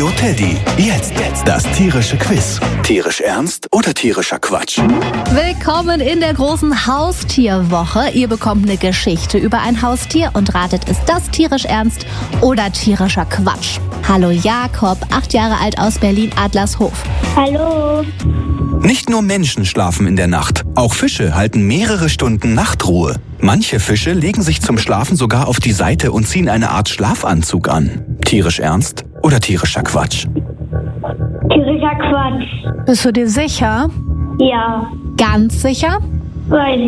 Hallo Teddy. Jetzt das tierische Quiz. Tierisch ernst oder tierischer Quatsch? Willkommen in der großen Haustierwoche. Ihr bekommt eine Geschichte über ein Haustier und ratet, ist das tierisch ernst oder tierischer Quatsch? Hallo Jakob, 8 Jahre alt aus Berlin-Adlershof. Hallo. Nicht nur Menschen schlafen in der Nacht. Auch Fische halten mehrere Stunden Nachtruhe. Manche Fische legen sich zum Schlafen sogar auf die Seite und ziehen eine Art Schlafanzug an. Tierisch ernst oder tierischer Quatsch? Tierischer Quatsch. Bist du dir sicher? Ja. Ganz sicher? Weiß